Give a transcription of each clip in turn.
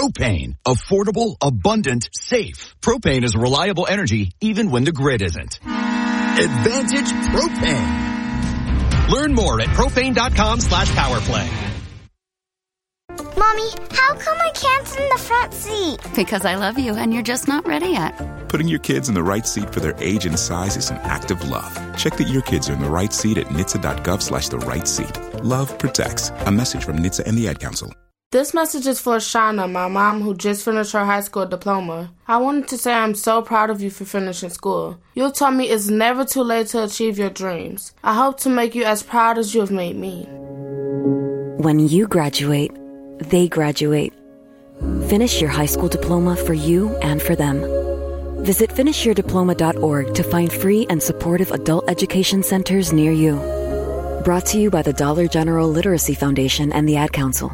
Propane. Affordable, abundant, safe. Propane is reliable energy even when the grid isn't. Advantage Propane. Learn more at propane.com/powerplay. Mommy, how come I can't sit in the front seat? Because I love you and you're just not ready yet. Putting your kids in the right seat for their age and size is an act of love. Check that your kids are in the right seat at NHTSA.gov/the-right-seat. Love protects. A message from NHTSA and the Ad Council. This message is for Shauna, my mom, who just finished her high school diploma. I wanted to say I'm so proud of you for finishing school. You taught me it's never too late to achieve your dreams. I hope to make you as proud as you have made me. When you graduate, they graduate. Finish your high school diploma for you and for them. Visit finishyourdiploma.org to find free and supportive adult education centers near you. Brought to you by the Dollar General Literacy Foundation and the Ad Council.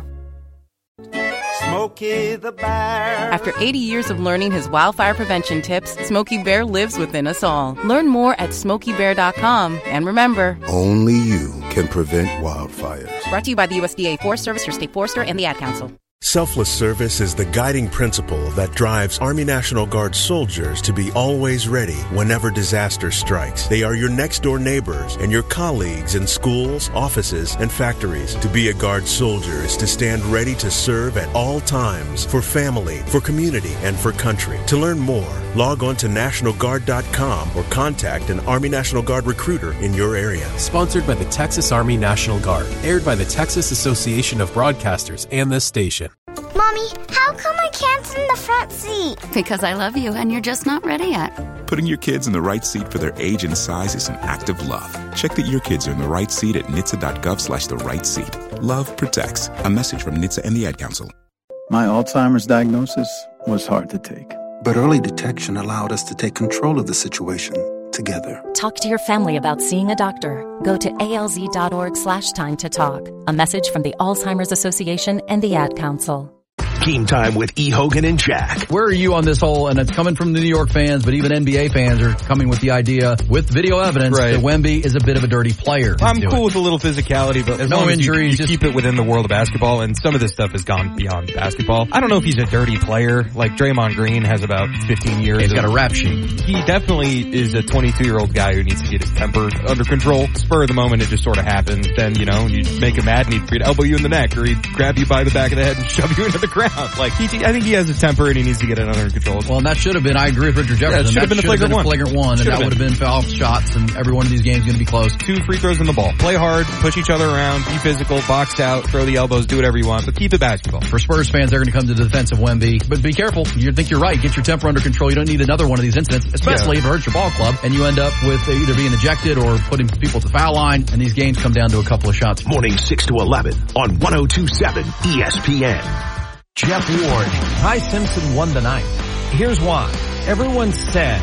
Smokey the Bear. After 80 years of learning his wildfire prevention tips, Smokey Bear lives within us all. Learn more at SmokeyBear.com. And remember, only you can prevent wildfires. Brought to you by the USDA Forest Service, your state forester, and the Ad Council. Selfless service is the guiding principle that drives Army National Guard soldiers to be always ready whenever disaster strikes. They are your next-door neighbors and your colleagues in schools, offices, and factories. To be a Guard soldier is to stand ready to serve at all times for family, for community, and for country. To learn more, log on to NationalGuard.com or contact an Army National Guard recruiter in your area. Sponsored by the Texas Army National Guard. Aired by the Texas Association of Broadcasters and this station. Mommy, how come I can't sit in the front seat? Because I love you and you're just not ready yet. Putting your kids in the right seat for their age and size is an act of love. Check that your kids are in the right seat at NHTSA.gov/the-right-seat. Love protects. A message from NHTSA and the Ad Council. My Alzheimer's diagnosis was hard to take. But early detection allowed us to take control of the situation together. Talk to your family about seeing a doctor. Go to alz.org/time to talk. A message from the Alzheimer's Association and the Ad Council. Game Time with E. Hogan and Jack. Where are you on this whole, and it's coming from the New York fans, but even NBA fans are coming with the idea, with video evidence, that Wemby is a bit of a dirty player. I'm cool with a little physicality, but there's no injuries. You keep it within the world of basketball, and some of this stuff has gone beyond basketball. I don't know if he's a dirty player. Like Draymond Green has about 15 years. He's got a rap sheet. He definitely is a 22-year-old guy who needs to get his temper under control. Spur of the moment, it just sort of happens. Then, you make him mad and he'd elbow you in the neck, or he'd grab you by the back of the head and shove you into the ground. Like, I think he has a temper and he needs to get it under control. Well, and that should have been, I agree with Richard Jefferson. Yeah, it should have been a flagrant one. And that would have been foul shots, and every one of these games is going to be close. 2 free throws in the ball. Play hard, push each other around, be physical, box out, throw the elbows, do whatever you want, but keep it basketball. For Spurs fans, they're going to come to the defense of Wemby. But be careful. You think you're right. Get your temper under control. You don't need another one of these incidents, especially if it hurts your ball club, and you end up with either being ejected or putting people at the foul line, and these games come down to a couple of shots. Morning 6 to 11 on 102.7 ESPN. Jeff Ward. Ty Simpson won the night. Here's why. Everyone said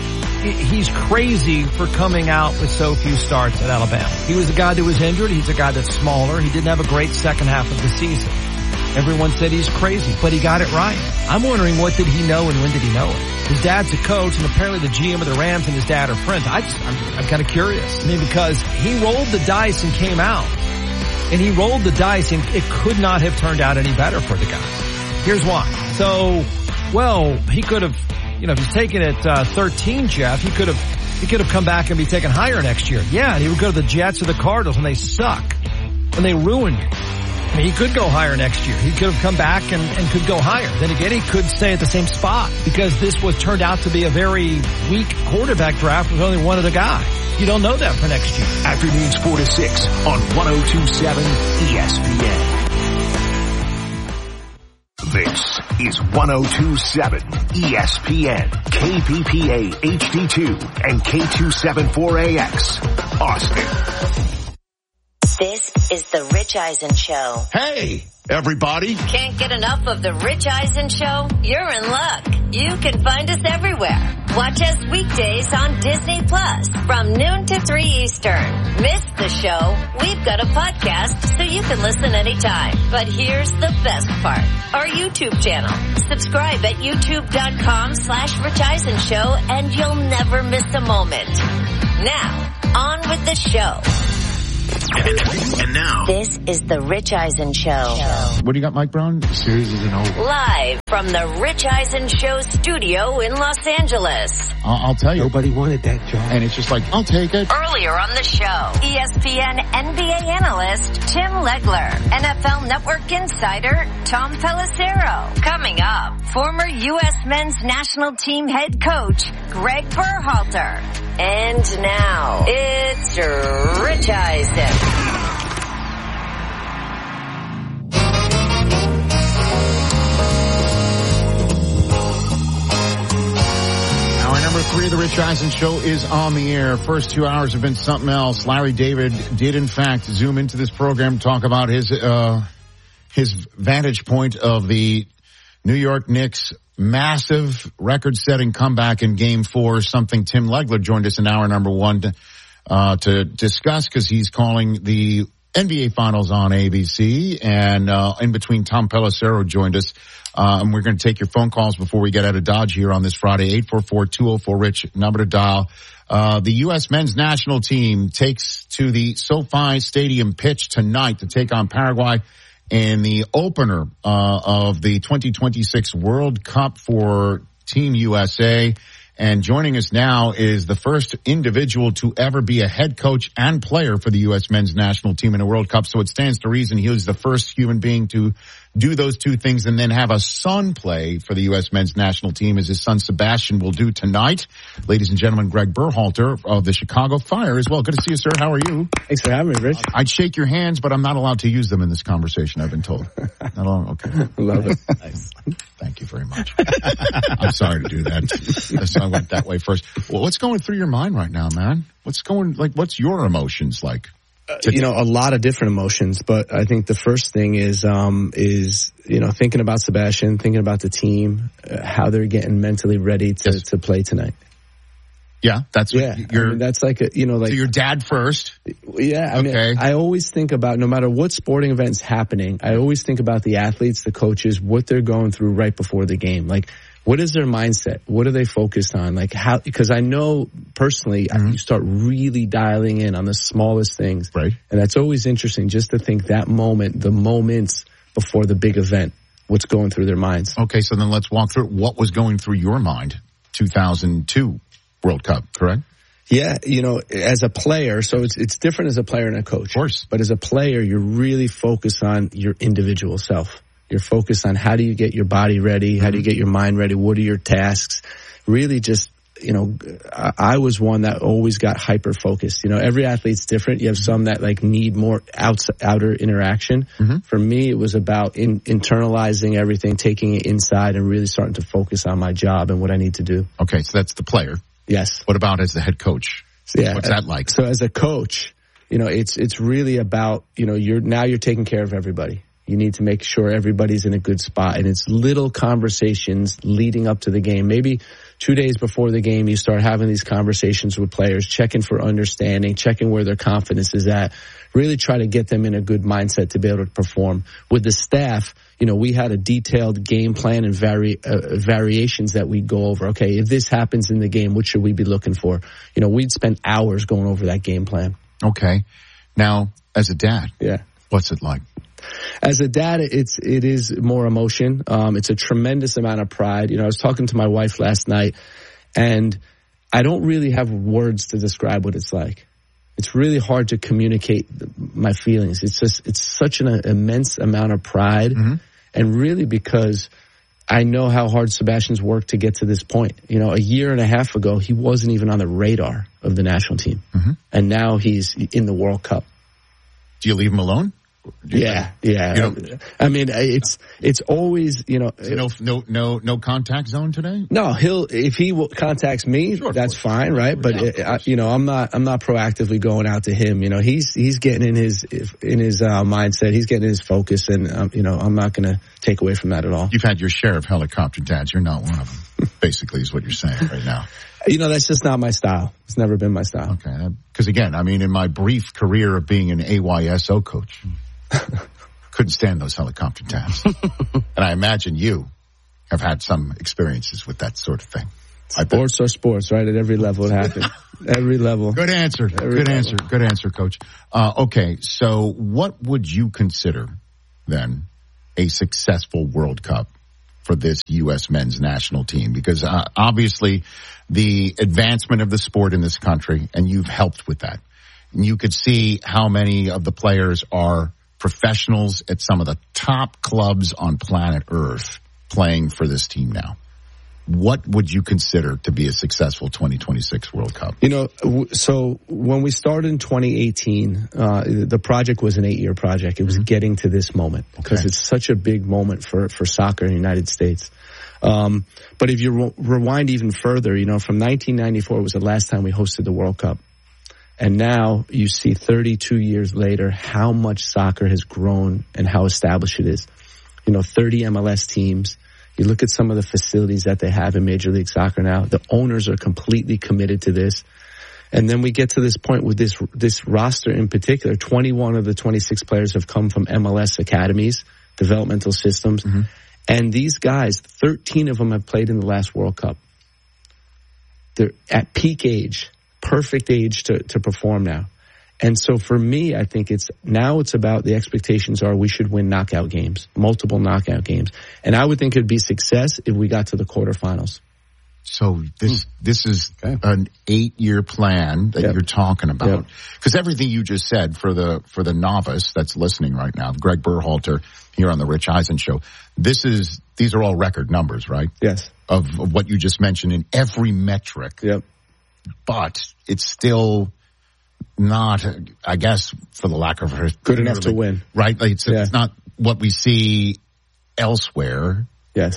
he's crazy for coming out with so few starts at Alabama. He was a guy that was injured. He's a guy that's smaller. He didn't have a great second half of the season. Everyone said he's crazy, but he got it right. I'm wondering, what did he know and when did he know it? His dad's a coach, and apparently the GM of the Rams and his dad are friends. I'm kind of curious. I mean, because he rolled the dice and came out. And he rolled the dice, and it could not have turned out any better for the guy. Here's why. So, he could have, if he's taking it 13, Jeff, he could have come back and be taken higher next year. Yeah, and he would go to the Jets or the Cardinals, and they suck. And they ruin you. I mean, he could go higher next year. He could have come back and could go higher. Then again, he could stay at the same spot because this turned out to be a very weak quarterback draft with only one other guy. You don't know that for next year. Afternoons 4 to 6 on 102.7 ESPN. This is 102.7 ESPN, KPPA HD2 and K274AX, Austin. This is the Rich Eisen Show. Hey, everybody. Can't get enough of the Rich Eisen Show? You're in luck. You can find us everywhere. Watch us weekdays on Disney Plus from noon to 3 Eastern. Miss the show? We've got a podcast so you can listen anytime. But here's the best part. Our YouTube channel. Subscribe at youtube.com/Rich Eisen Show and you'll never miss a moment. Now, on with the show. And now, this is the Rich Eisen Show. What do you got, Mike Brown? The series isn't over. Live from the Rich Eisen Show studio in Los Angeles. I'll tell you. Nobody wanted that job. And it's just like, I'll take it. Earlier on the show, ESPN NBA analyst Tim Legler, NFL Network insider Tom Pelissero. Coming up, former U.S. men's national team head coach Greg Berhalter. And now, it's Rich Eisen. Number 3 of the Rich Eisen Show is on the air. First 2 hours have been something else. Larry David did, in fact, zoom into this program to talk about his vantage point of the New York Knicks' massive record-setting comeback in Game 4, something Tim Legler joined us in hour number 1 to discuss, because he's calling the NBA Finals on ABC, and in between, Tom Pelissero joined us. And we're going to take your phone calls before we get out of Dodge here on this Friday. 844-204-RICH, number to dial. The U.S. men's national team takes to the SoFi Stadium pitch tonight to take on Paraguay in the opener of the 2026 World Cup for Team USA. And joining us now is the first individual to ever be a head coach and player for the U.S. men's national team in a World Cup. So it stands to reason he was the first human being to do those two things and then have a son play for the U.S. men's national team, as his son Sebastian will do tonight. Ladies and gentlemen, Greg Berhalter of the Chicago Fire as well. Good to see you, sir. How are you? Thanks for having me, Rich. I'd shake your hands, but I'm not allowed to use them in this conversation, I've been told. Not allowed? Okay. Love it. Nice. Thank you very much. I'm sorry to do that. I went that way first. Well, what's going through your mind right now, man? What's your emotions like? A lot of different emotions, but I think the first thing is thinking about Sebastian, thinking about the team, how they're getting mentally ready to play tonight. Yeah, that's what that's like so your dad first. Yeah, I always think about, no matter what sporting event's happening, I always think about the athletes, the coaches, what they're going through right before the game. Like, what is their mindset? What are they focused on? Like, how, because I know personally, you start really dialing in on the smallest things. Right. And that's always interesting, just to think the moments before the big event, what's going through their minds. Okay, so then let's walk through what was going through your mind. 2002 World Cup, correct? Yeah, as a player, so it's different as a player and a coach. Of course. But as a player, you're really focused on your individual self. You're focused on how do you get your body ready? How do you get your mind ready? What are your tasks? Really just, I was one that always got hyper focused. Every athlete's different. You have some that need more outer interaction. Mm-hmm. For me, it was about internalizing everything, taking it inside and really starting to focus on my job and what I need to do. Okay. So that's the player. Yes. What about as the head coach? Yeah. What's that like? So as a coach, it's really about, you're taking care of everybody. You need to make sure everybody's in a good spot. And it's little conversations leading up to the game. Maybe 2 days before the game, you start having these conversations with players, checking for understanding, checking where their confidence is at. Really try to get them in a good mindset to be able to perform. With the staff, we had a detailed game plan and variations that we'd go over. Okay, if this happens in the game, what should we be looking for? We'd spend hours going over that game plan. Okay. Now, as a dad, what's it like? As a dad, it is more emotion. It's a tremendous amount of pride. I was talking to my wife last night, and I don't really have words to describe what it's like. It's really hard to communicate my feelings. It's such an immense amount of pride, and really because I know how hard Sebastian's worked to get to this point. A year and a half ago, he wasn't even on the radar of the national team, and now he's in the World Cup. Do you leave him alone? Yeah. I mean, it's always, no contact zone today. No, if he contacts me, that's fine, right? But I'm not proactively going out to him. He's getting in his mindset. He's getting his focus, and I'm not going to take away from that at all. You've had your share of helicopter dads. You're not one of them. Basically, is what you're saying right now. That's just not my style. It's never been my style. Okay, because again, in my brief career of being an AYSO coach, couldn't stand those helicopter dads. And I imagine you have had some experiences with that sort of thing. Sports are sports, right? At every level it happens. Every level. Good answer. Good answer, Coach. Okay, so what would you consider then a successful World Cup for this U.S. men's national team? Because obviously the advancement of the sport in this country, and you've helped with that. And you could see how many of the players are professionals at some of the top clubs on planet Earth playing for this team now. What would you consider to be a successful 2026 World Cup? So when we started in 2018, the project was an 8-year project. It was getting to this moment because it's such a big moment for soccer in the United States. But if you rewind even further, from 1994 was the last time we hosted the World Cup. And now you see 32 years later how much soccer has grown and how established it is. 30 MLS teams. You look at some of the facilities that they have in Major League Soccer now. The owners are completely committed to this. And then we get to this point with this roster in particular. 21 of the 26 players have come from MLS academies, developmental systems. Mm-hmm. And these guys, 13 of them have played in the last World Cup. They're at peak age, perfect age to perform now. And so for me, I think it's about the expectations are we should win knockout games, multiple knockout games. And I would think it'd be success if we got to the quarterfinals. So this is an 8-year plan that you're talking about. Because everything you just said for the novice that's listening right now, Greg Berhalter here on the Rich Eisen Show, these are all record numbers, right? Yes. Of what you just mentioned in every metric. Yep. But it's still not, I guess, for the lack of good enough to win, right? Like it's not what we see elsewhere. Yes.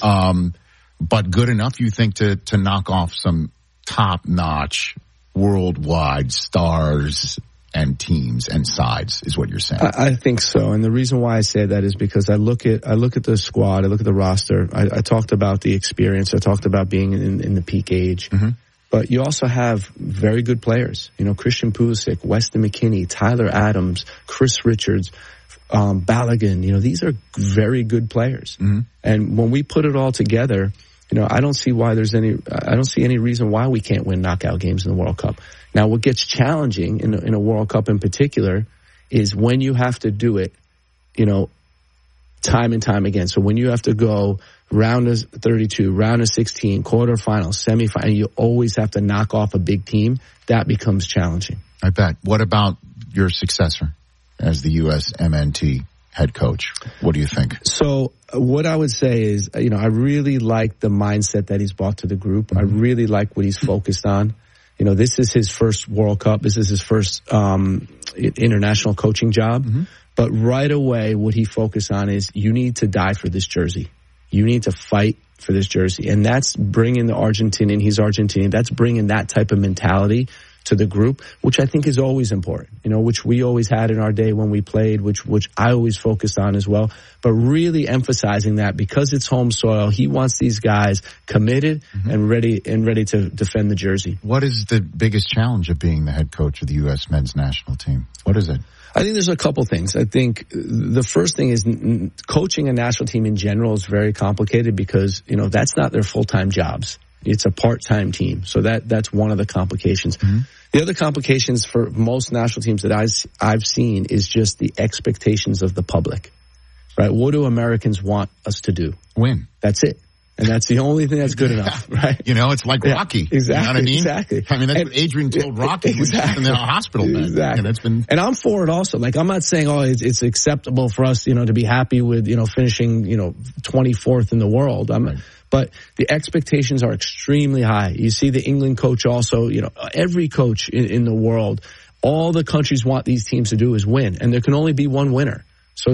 But good enough, you think, to knock off some top-notch worldwide stars and teams and sides, is what you're saying. I think so, and the reason why I say that is because I look at the squad, I look at the roster. I talked about the experience. I talked about being in the peak age. Mm-hmm. But you also have very good players. Christian Pulisic, Weston McKennie, Tyler Adams, Chris Richards, Balogun. These are very good players. Mm-hmm. And when we put it all together, I don't see any reason why we can't win knockout games in the World Cup. Now, what gets challenging in a World Cup in particular is when you have to do it, time and time again. So when you have to go round of 32, round of 16, quarterfinal, semifinal, you always have to knock off a big team. That becomes challenging. I bet. What about your successor as the U.S. MNT head coach? What do you think? So what I would say is, I really like the mindset that he's brought to the group. Mm-hmm. I really like what he's focused on. This is his first World Cup. This is his first international coaching job. Mm-hmm. But right away, what he focused on is you need to die for this jersey. You need to fight for this jersey. And that's bringing the Argentinian. He's Argentinian. That's bringing that type of mentality to the group, which I think is always important, which we always had in our day when we played, which I always focused on as well. But really emphasizing that because it's home soil, he wants these guys committed and ready to defend the jersey. What is the biggest challenge of being the head coach of the U.S. men's national team? What is it? I think there's a couple things. I think the first thing is coaching a national team in general is very complicated because, that's not their full-time jobs. It's a part-time team. So that's one of the complications. Mm-hmm. The other complications for most national teams that I've seen is just the expectations of the public, right? What do Americans want us to do? Win. That's it. And that's the only thing that's good enough, right? It's like Rocky. Exactly. You know what I mean? Exactly. I mean, that's what Adrian told Rocky when he was in the hospital bed. Exactly. And I'm for it also. Like, I'm not saying, it's acceptable for us, to be happy with, finishing, 24th in the world. But the expectations are extremely high. You see the England coach also, every coach in the world, all the countries want these teams to do is win. And there can only be one winner. So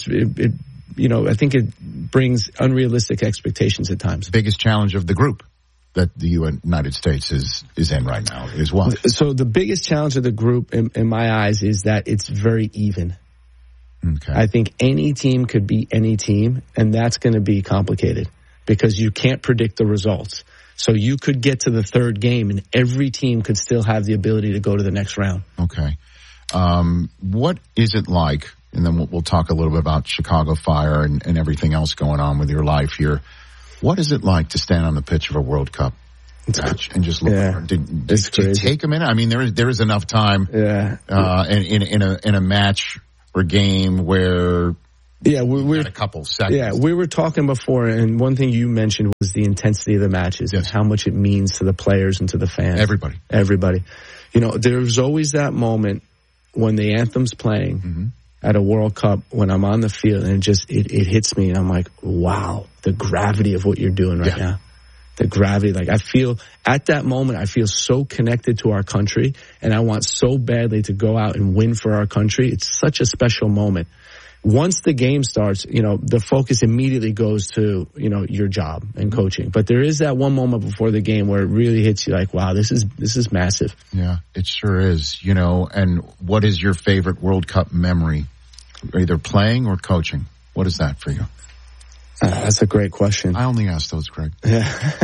I think it brings unrealistic expectations at times. Biggest challenge of the group that the United States is in right now is what? So the biggest challenge of the group in my eyes is that it's very even. Okay. I think any team could beat any team, and that's going to be complicated because you can't predict the results. So you could get to the third game, and every team could still have the ability to go to the next round. Okay. What is it like? And then we'll talk a little bit about Chicago Fire and everything else going on with your life here. What is it like to stand on the pitch of a World Cup match and just look at it? Did it take a minute? I mean, there is enough time in a match or game where Yeah, we had a couple seconds. Yeah, we were talking before, and one thing you mentioned was the intensity of the matches and how much it means to the players and to the fans. Everybody. You know, there's always that moment when the anthem's playing at a World Cup when I'm on the field and it hits me and I'm like, wow, the gravity of what you're doing right now. The gravity, like I feel at that moment, I feel so connected to our country and I want so badly to go out and win for our country. It's such a special moment. Once the game starts, you know, the focus immediately goes to, you know, your job and coaching. But there is that one moment before the game where it really hits you like, wow, this is massive. Yeah, it sure is. You know, and what is your favorite World Cup memory? Either playing or coaching? What is that for you? That's a great question. I only ask those, Greg. Yeah.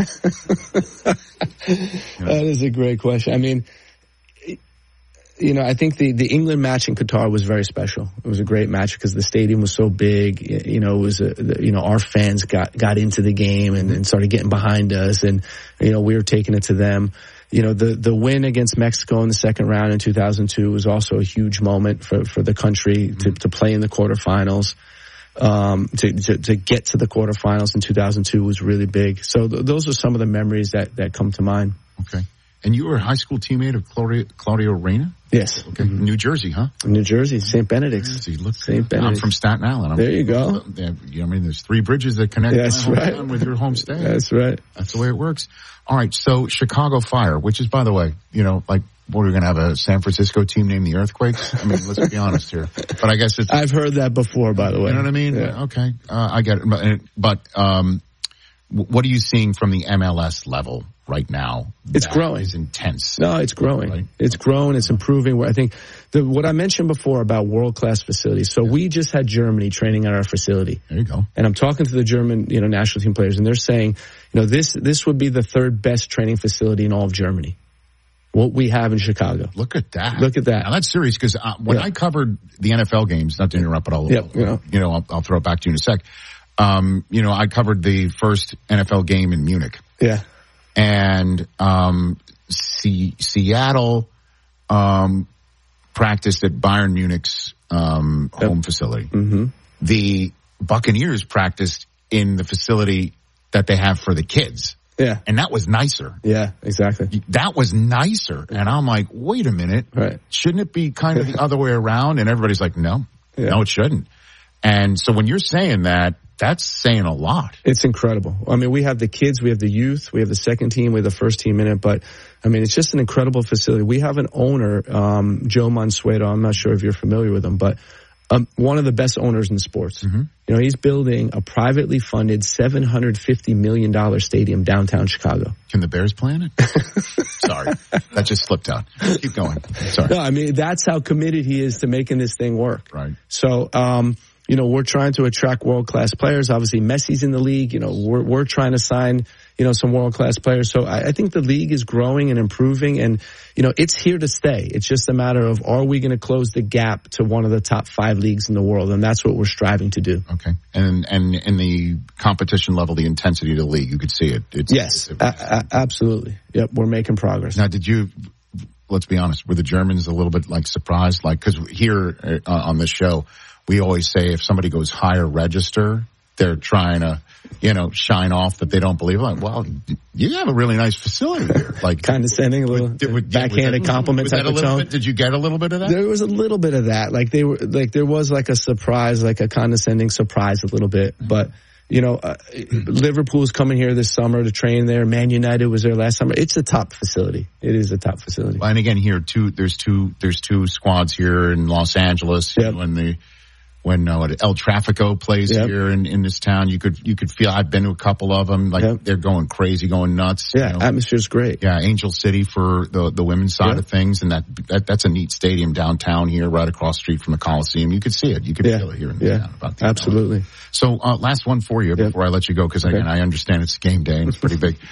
That is a great question. I mean, you know, I think the England match in Qatar was very special. It was a great match because the stadium was so big. You know, it was our fans got into the game and started getting behind us, and you know, we were taking it to them. You know, the win against Mexico in the second round in 2002 was also a huge moment for the country to play in the quarterfinals. To get to the quarterfinals in 2002 was really big. So those are some of the memories that come to mind. Okay. And you were a high school teammate of Claudio Reyna? Yes. Okay. New Jersey, huh? New Jersey, St. Benedict's. St. Benedict. I'm from Staten Island. There you go. I mean, there's 3 bridges that connect with your home state. That's right. That's the way it works. All right. So Chicago Fire, which is, by the way, you know, like, what, are we going to have a San Francisco team named the Earthquakes? I mean, let's be honest here. But I guess it's... I've heard that before, by the way. You know what I mean? Yeah. Okay. I get it. But what are you seeing from the MLS level right now? It's growing. It's intense. No, it's growing. Right? It's growing. It's improving. I think what I mentioned before about world-class facilities. So we just had Germany training at our facility. There you go. And I'm talking to the German, you know, national team players, and they're saying, you know, this would be the 3rd best training facility in all of Germany. What we have in Chicago. Look at that. Look at that. Now that's serious because when I covered the NFL games, not to interrupt, but I'll throw it back to you in a sec. You know, I covered the first NFL game in Munich. Yeah. And Seattle practiced at Bayern Munich's home facility. Mm-hmm. The Buccaneers practiced in the facility that they have for the kids. Yeah. And that was nicer. Yeah, exactly. That was nicer. And I'm like, wait a minute. Right. Shouldn't it be kind of the other way around? And everybody's like, no, it shouldn't. And so when you're saying that, that's saying a lot. It's incredible. I mean, we have the kids, we have the youth, we have the second team, we have the first team in it. But, I mean, it's just an incredible facility. We have an owner, Joe Mansueto. I'm not sure if you're familiar with him, but one of the best owners in sports. Mm-hmm. You know, he's building a privately funded $750 million stadium downtown Chicago. Can the Bears play in it? Sorry. That just slipped out. Keep going. Sorry. No, I mean, that's how committed he is to making this thing work. Right. So, you know, we're trying to attract world-class players. Obviously, Messi's in the league. You know, we're trying to sign, you know, some world-class players. So I think the league is growing and improving, and, you know, it's here to stay. It's just a matter of, are we going to close the gap to one of the top 5 leagues in the world? And that's what we're striving to do. Okay. And in the competition level, the intensity of the league, you could see it. Absolutely. Yep. We're making progress. Now, let's be honest, were the Germans a little bit like surprised? Like, cause here on this show, we always say if somebody goes higher register, they're trying to, you know, shine off that they don't believe. Like, well, you have a really nice facility here. Like condescending, a little backhanded compliment type of tone. Did you get a little bit of that? There was a little bit of that. Like there was like a surprise, like a condescending surprise a little bit. But, you know, Liverpool's coming here this summer to train there. Man United was there last summer. It's a top facility. It is a top facility. And again, here there's two squads here in Los Angeles. Yep. When El Tráfico plays here in this town, you could feel. I've been to a couple of them. Like they're going crazy, going nuts. Yeah, you know? Atmosphere's great. Yeah, Angel City for the women's side of things, and that's a neat stadium downtown here, right across the street from the Coliseum. You could see it. You could feel it here in the town. Absolutely. So last one for you before I let you go, because again I understand it's game day and it's pretty big.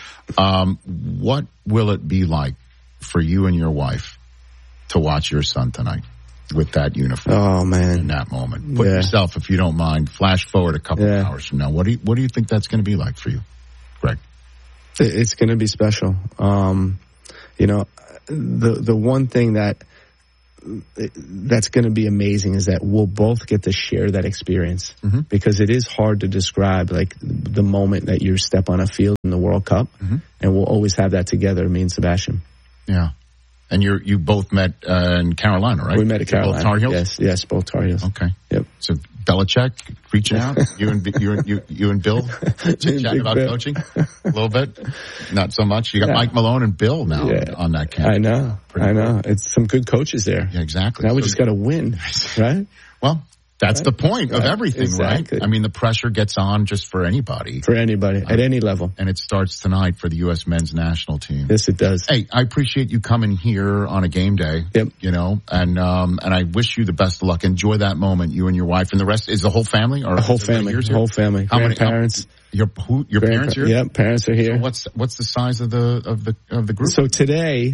What will it be like for you and your wife to watch your son tonight? With that uniform. Oh man. In that moment. Put yourself, if you don't mind, flash forward a couple of hours from now. What do you think that's going to be like for you, Greg? It's going to be special. You know, the one thing that that's going to be amazing is that we'll both get to share that experience because it is hard to describe, like the moment that you step on a field in the World Cup, and we'll always have that together, me and Sebastian. Yeah. And you both met in Carolina, right? We met at Carolina. Both Tar Heels? Yes, both Tar Heels. Okay. Yep. So Belichick reaching out. You and Bill chatting about coaching a little bit. Not so much. You got Mike Malone and Bill now on that camp. I know. It's some good coaches there. Yeah, exactly. Now we just got to win, right? Well, that's the point of everything, exactly. right? I mean, the pressure gets on just for anybody. For anybody, at any level. And it starts tonight for the U.S. men's national team. Yes, it does. Hey, I appreciate you coming here on a game day. Yep. You know, and I wish you the best of luck. Enjoy that moment, you and your wife. And the rest, is the whole family? Or the whole family. The whole family. How many parents? Your parents here? Yep, parents are here. So what's the size of the group? So today,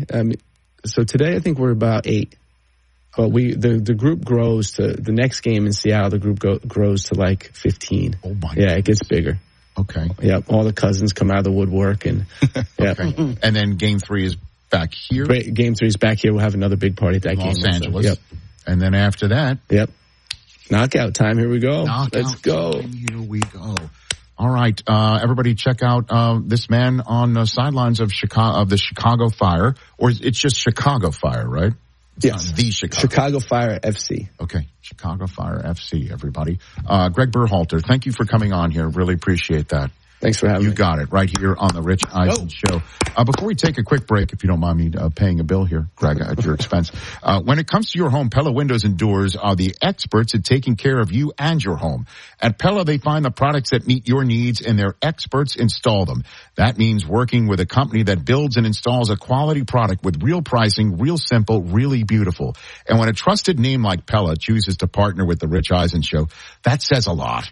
I think we're about 8. But the group grows to the next game in Seattle. The group grows to like 15. Oh my! Yeah, it gets bigger. Okay. Yep. All the cousins come out of the woodwork, and okay. And then Game 3 is back here. Game 3 is back here. We'll have another big party at that game. Los Angeles. Yep. And then after that. Yep. Knockout time. Here we go. Let's go. Here we go. All right, everybody, check out this man on the sidelines of the Chicago Fire, or it's just Chicago Fire, right? Yes. The Chicago Fire FC. Okay. Chicago Fire FC, everybody. Greg Berhalter, thank you for coming on here. Really appreciate that. Thanks for having me. You got it right here on the Rich Eisen Show. Before we take a quick break, if you don't mind me paying a bill here, Greg, at your expense. When it comes to your home, Pella Windows and Doors are the experts at taking care of you and your home. At Pella, they find the products that meet your needs and their experts install them. That means working with a company that builds and installs a quality product with real pricing, real simple, really beautiful. And when a trusted name like Pella chooses to partner with the Rich Eisen Show, that says a lot.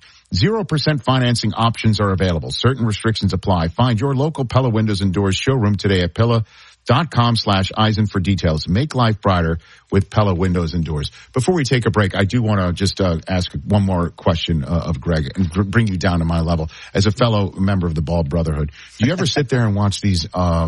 0% financing options are available. Certain restrictions apply. Find your local Pella Windows and Doors showroom today at Pella.com/Eisen for details. Make life brighter with Pella Windows and Doors. Before we take a break, I do want to just ask one more question of Greg and bring you down to my level. As a fellow member of the Bald Brotherhood, do you ever sit there and watch these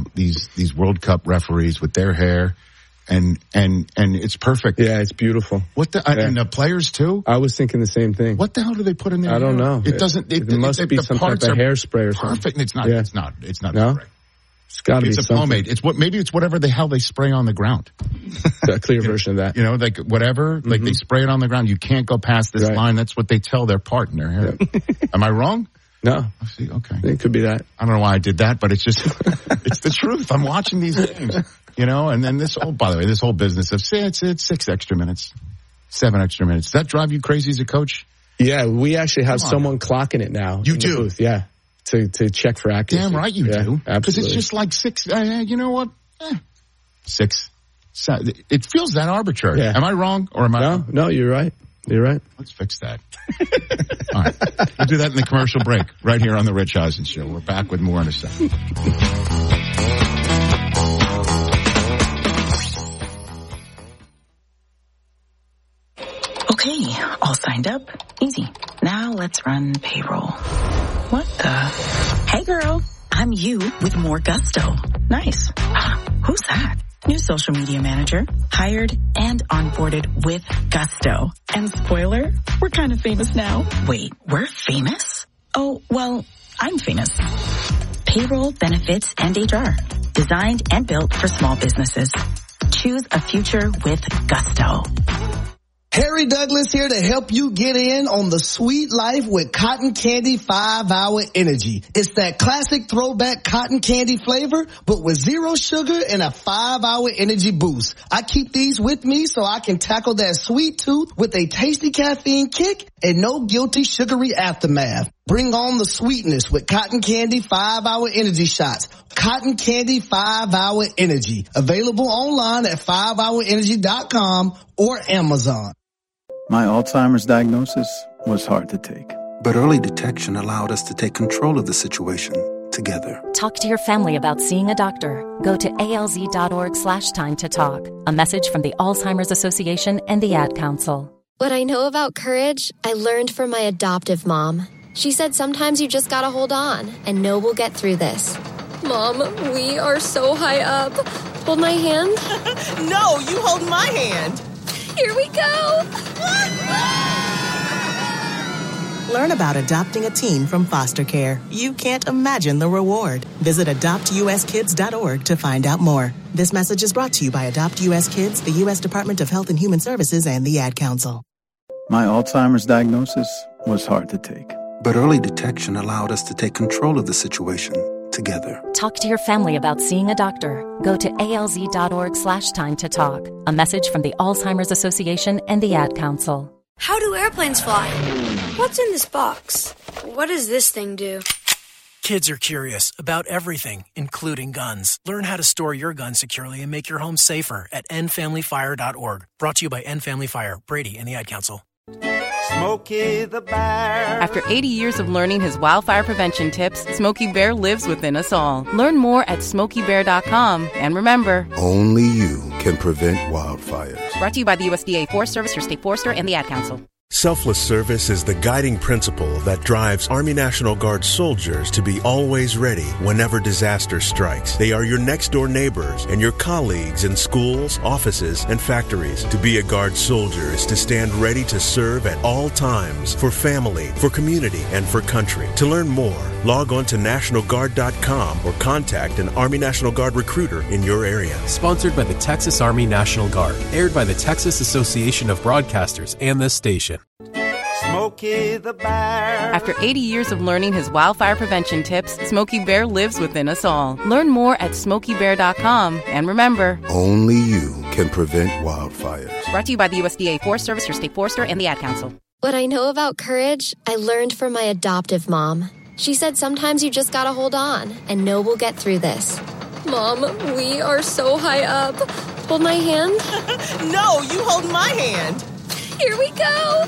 World Cup referees with their hair? And it's perfect. Yeah, it's beautiful. And the players too? I was thinking the same thing. What the hell do they put in there? I don't know. It doesn't. It must be some type of hairspray or something. Perfect. It's not. Yeah. It's not. It's not. No? Spray. It's got to be It's a pomade. Maybe it's whatever the hell they spray on the ground. A clear version of that. You know, like whatever. Like they spray it on the ground. You can't go past this line. That's what they tell their partner. Yeah. Am I wrong? No. See, okay. It could be that. I don't know why I did that, but it's just, it's the truth. I'm watching these games, you know, and then by the way, this whole business of, say it's 6 extra minutes, 7 extra minutes. Does that drive you crazy as a coach? Yeah, we actually have someone clocking it now. You do? Booth, yeah. To check for accuracy. Damn right you do. Absolutely. Because it's just like 6, you know what? 6. It feels that arbitrary. Yeah. Am I wrong or am I wrong? No, you're right. You're right. Let's fix that. All right. We'll do that in the commercial break right here on the Rich Eisen Show. We're back with more in a second. Okay, all signed up. Easy. Now let's run payroll. What the? Hey girl, I'm you with more gusto. Nice. Who's that? New social media manager, hired and onboarded with gusto. And spoiler, we're kind of famous now. Wait, we're famous? Oh, well, I'm famous. Payroll, benefits, and HR. Designed and built for small businesses. Choose a future with gusto. Harry Douglas here to help you get in on the sweet life with Cotton Candy 5-Hour Energy. It's that classic throwback cotton candy flavor, but with 0 sugar and a 5-hour energy boost. I keep these with me so I can tackle that sweet tooth with a tasty caffeine kick and no guilty sugary aftermath. Bring on the sweetness with Cotton Candy 5-Hour Energy Shots. Cotton Candy 5-Hour Energy. Available online at 5hourenergy.com or Amazon. My Alzheimer's diagnosis was hard to take. But early detection allowed us to take control of the situation together. Talk to your family about seeing a doctor. Go to alz.org/time to talk. A message from the Alzheimer's Association and the Ad Council. What I know about courage, I learned from my adoptive mom. She said sometimes you just gotta hold on and know we'll get through this. Mom, we are so high up. Hold my hand? No, you hold my hand. Here we go! Learn about adopting a teen from foster care. You can't imagine the reward. Visit adoptuskids.org to find out more. This message is brought to you by Adopt U.S. Kids, the U.S. Department of Health and Human Services, and the Ad Council. My Alzheimer's diagnosis was hard to take. But early detection allowed us to take control of the situation together. Talk to your family about seeing a doctor. Go to alz.org/time to talk. A message from the Alzheimer's Association and the Ad Council. How do airplanes fly? What's in this box? What does this thing do? Kids are curious about everything, including guns. Learn how to store your gun securely and make your home safer at endfamilyfire.org. Brought to you by End Family Fire, Brady, and the Ad Council. Smokey the Bear. After 80 years of learning his wildfire prevention tips, Smokey Bear lives within us all. Learn more at SmokeyBear.com. And remember, only you can prevent wildfires. Brought to you by the USDA Forest Service, your state forester, and the Ad Council. Selfless service is the guiding principle that drives Army National Guard soldiers to be always ready whenever disaster strikes. They are your next-door neighbors and your colleagues in schools, offices, and factories. To be a Guard soldier is to stand ready to serve at all times for family, for community, and for country. To learn more, log on to NationalGuard.com or contact an Army National Guard recruiter in your area. Sponsored by the Texas Army National Guard. Aired by the Texas Association of Broadcasters and this station. Smokey the Bear. After 80 years of learning his wildfire prevention tips, Smokey Bear lives within us all. Learn more at SmokeyBear.com. And remember, only you can prevent wildfires. Brought to you by the USDA Forest Service, your state forester, and the Ad Council. What I know about courage, I learned from my adoptive mom. She said sometimes you just gotta hold on and know we'll get through this. Mom, we are so high up. Hold my hand. No, you hold my hand. Here we go!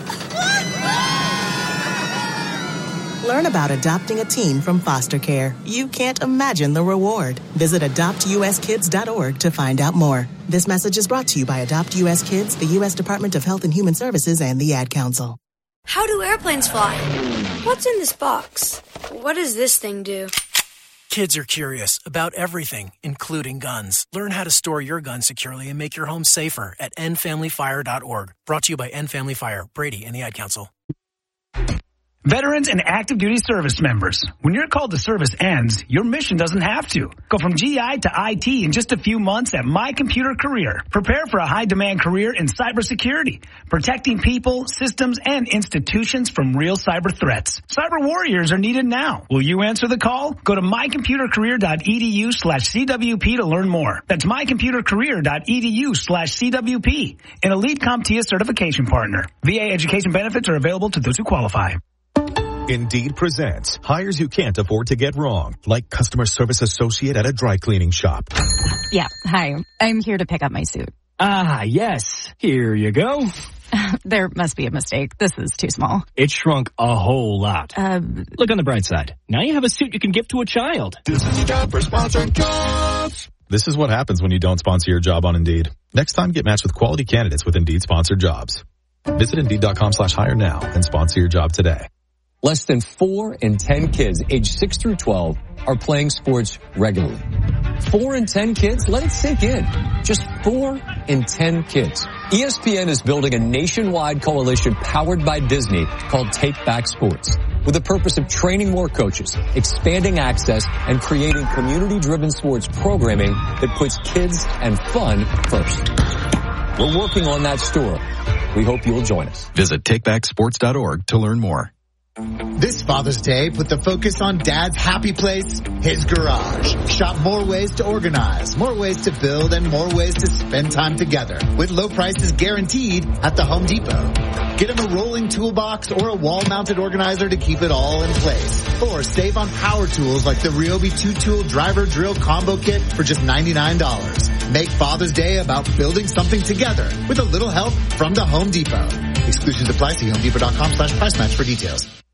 Learn about adopting a teen from foster care. You can't imagine the reward. Visit adoptuskids.org to find out more. This message is brought to you by Adopt U.S. Kids, the U.S. Department of Health and Human Services, and the Ad Council. How do airplanes fly? What's in this box? What does this thing do? Kids are curious about everything, including guns. Learn how to store your gun securely and make your home safer at endfamilyfire.org. Brought to you by End Family Fire, Brady, and the Ad Council. Veterans and active duty service members, when your call to service ends, your mission doesn't have to. Go from GI to IT in just a few months at My Computer Career. Prepare for a high-demand career in cybersecurity, protecting people, systems, and institutions from real cyber threats. Cyber warriors are needed now. Will you answer the call? Go to mycomputercareer.edu/CWP to learn more. That's mycomputercareer.edu/CWP, an elite CompTIA certification partner. VA education benefits are available to those who qualify. Indeed presents hires you can't afford to get wrong, like customer service associate at a dry cleaning shop. Yeah, hi. I'm here to pick up my suit. Ah, yes. Here you go. There must be a mistake. This is too small. It shrunk a whole lot. Look on the bright side. Now you have a suit you can give to a child. This is your job for sponsored jobs. This is what happens when you don't sponsor your job on Indeed. Next time, get matched with quality candidates with Indeed sponsored jobs. Visit Indeed.com/hire now and sponsor your job today. Less than 4 in 10 kids aged 6 through 12 are playing sports regularly. 4 in 10 kids? Let it sink in. Just 4 in 10 kids. ESPN is building a nationwide coalition powered by Disney called Take Back Sports, with the purpose of training more coaches, expanding access, and creating community-driven sports programming that puts kids and fun first. We're working on that story. We hope you'll join us. Visit takebacksports.org to learn more. This Father's Day, put the focus on Dad's happy place, his garage. Shop more ways to organize, more ways to build, and more ways to spend time together. With low prices guaranteed at the Home Depot. Get him a rolling toolbox or a wall-mounted organizer to keep it all in place. Or save on power tools like the Ryobi 2-tool driver drill combo kit for just $99. Make Father's Day about building something together with a little help from the Home Depot. Exclusions apply. See HomeDepot.com/price match for details.